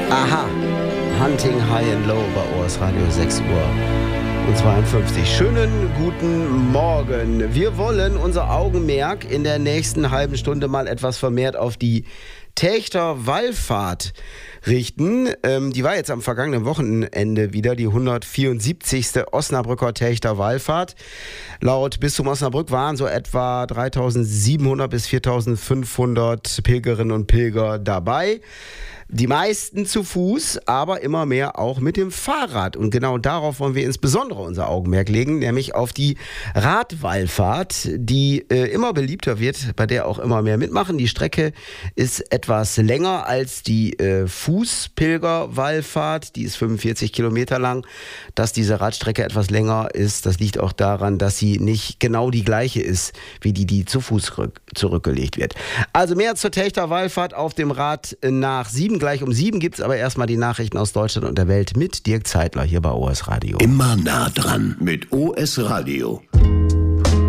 Aha, Hunting High and Low bei OS Radio 6 Uhr und 52. Schönen guten Morgen. Wir wollen unser Augenmerk in der nächsten halben Stunde mal etwas vermehrt auf die Techter Wallfahrt richten. Die war jetzt am vergangenen Wochenende wieder die 174. Osnabrücker Techter Wallfahrt. Laut Bistum Osnabrück waren so etwa 3.700 bis 4.500 Pilgerinnen und Pilger dabei. Die meisten zu Fuß, aber immer mehr auch mit dem Fahrrad. Und genau darauf wollen wir insbesondere unser Augenmerk legen, nämlich auf die Radwallfahrt, die immer beliebter wird, bei der auch immer mehr mitmachen. Die Strecke ist etwas länger als die Fußpilgerwallfahrt. Die ist 45 Kilometer lang. Dass diese Radstrecke etwas länger ist, das liegt auch daran, dass sie nicht genau die gleiche ist, wie die zu Fuß zurückgelegt wird. Also mehr zur Techter Wallfahrt auf dem Rad nach 7. Gleich um 7 gibt es aber erstmal die Nachrichten aus Deutschland und der Welt mit Dirk Zeitler hier bei OS Radio. Immer nah dran mit OS Radio.